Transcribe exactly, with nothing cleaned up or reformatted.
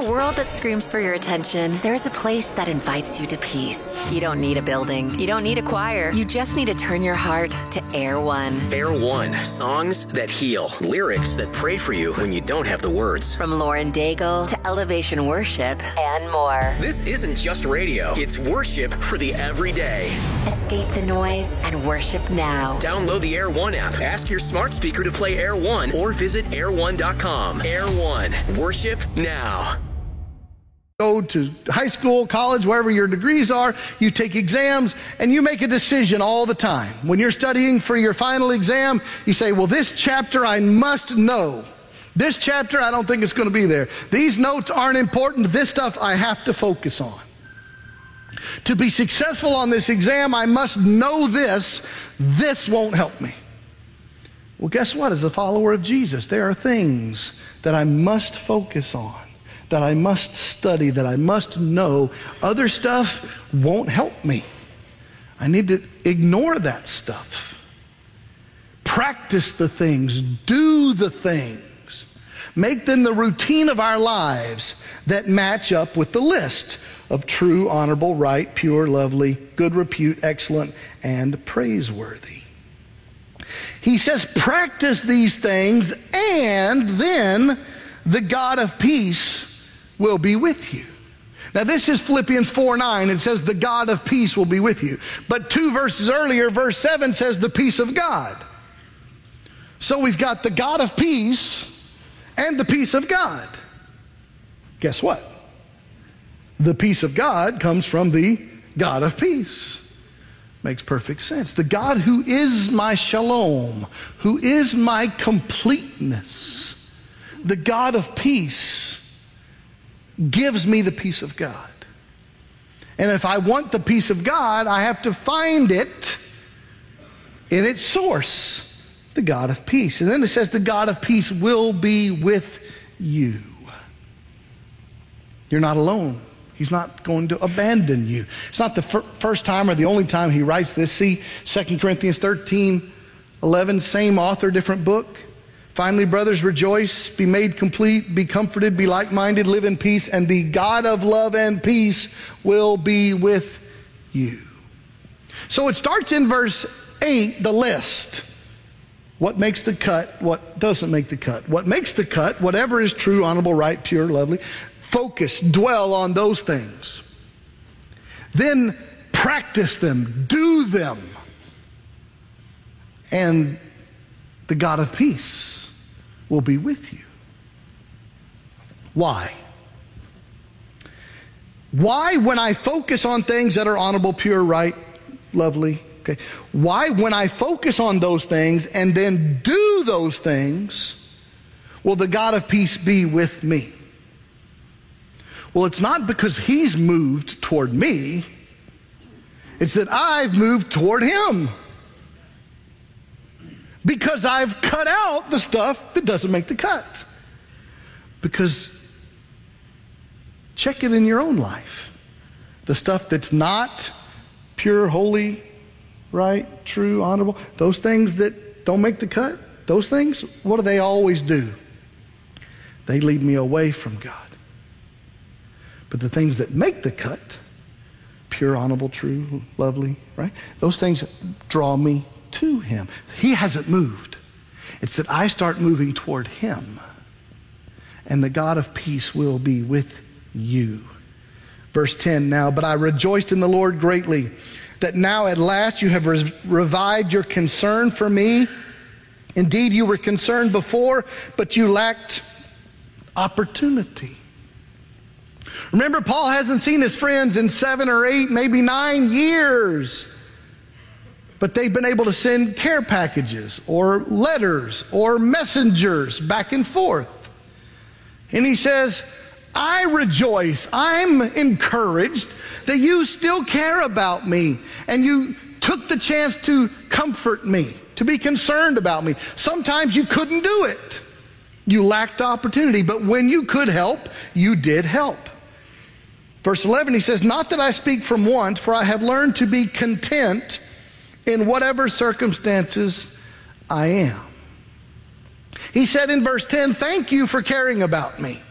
a world that screams for your attention, there's a place that invites you to peace. You don't need a building. You don't need a choir. You just need to turn your heart to Air One. Air One. Songs that heal. Lyrics that pray for you when you don't have the words. From Lauren Daigle to Elevation Worship and more. This isn't just radio. It's worship for the everyday. Escape the noise and worship now. Download the Air One app. Ask your smart speaker to play Air One or visit air one dot com. Air One. Worship now. Go to high school, college, wherever your degrees are, you take exams, and you make a decision all the time. When you're studying for your final exam, you say, well, this chapter I must know. This chapter, I don't think it's going to be there. These notes aren't important. This stuff I have to focus on. To be successful on this exam, I must know this. This won't help me. Well, guess what? As a follower of Jesus, there are things that I must focus on, that I must study, that I must know. Other stuff won't help me. I need to ignore that stuff. Practice the things, do the things. Make them the routine of our lives that match up with the list of true, honorable, right, pure, lovely, good repute, excellent, and praiseworthy. He says, practice these things, and then the God of peace will be with you. Now this is Philippians four nine. It says the God of peace will be with you. But two verses earlier, verse seven says the peace of God. So we've got the God of peace and the peace of God. Guess what? The peace of God comes from the God of peace. Makes perfect sense. The God who is my shalom, who is my completeness, the God of peace gives me the peace of God. And if I want the peace of God, I have to find it in its source, the God of peace. And then it says the God of peace will be with you. You're not alone. He's not going to abandon you. It's not the fir- first time or the only time he writes this. See Second Corinthians thirteen eleven, same author, different book. Finally, brothers, rejoice, be made complete, be comforted, be like-minded, live in peace, and the God of love and peace will be with you. So it starts in verse eight, the list. What makes the cut, what doesn't make the cut. What makes the cut, whatever is true, honorable, right, pure, lovely. Focus, dwell on those things. Then practice them, do them. And the God of peace will be with you. Why? Why when I focus on things that are honorable, pure, right, lovely? Okay. Why when I focus on those things and then do those things, will the God of peace be with me? Well, it's not because he's moved toward me. It's that I've moved toward him. Because I've cut out the stuff that doesn't make the cut. Because check it in your own life. The stuff that's not pure, holy, right, true, honorable, those things that don't make the cut, those things, what do they always do? They lead me away from God. But the things that make the cut, pure, honorable, true, lovely, right? Those things draw me to him. He hasn't moved. It's that I start moving toward him. And the God of peace will be with you. Verse ten now, but I rejoiced in the Lord greatly, that now at last you have re- revived your concern for me. Indeed, you were concerned before, but you lacked opportunity. Remember, Paul hasn't seen his friends in seven or eight, maybe nine years. But they've been able to send care packages or letters or messengers back and forth. And he says, I rejoice, I'm encouraged that you still care about me and you took the chance to comfort me, to be concerned about me. Sometimes you couldn't do it. You lacked opportunity, but when you could help, you did help. Verse eleven, he says, not that I speak from want, for I have learned to be content in whatever circumstances I am. He said in verse ten, thank you for caring about me.